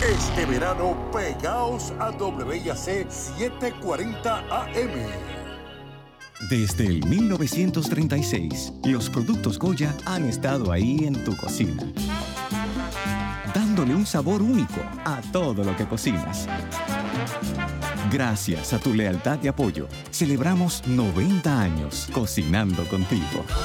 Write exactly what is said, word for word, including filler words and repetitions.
Este verano, pegaos a W I A C setecientos cuarenta A M. Desde el mil novecientos treinta y seis, los productos Goya han estado ahí en tu cocina, dándole un sabor único a todo lo que cocinas. Gracias a tu lealtad y apoyo, celebramos noventa años cocinando contigo.